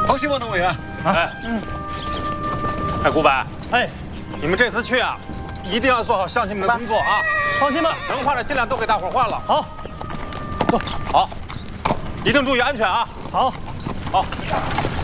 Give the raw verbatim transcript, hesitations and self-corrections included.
放心吧，董委员。 哎，嗯。哎，古柏， 哎， 你们这次去啊，一定要做好乡亲们的工作啊！ 放心吧， 能换的尽量都给大伙换了。 好， 走，好，一定注意安全啊！ 好， 好。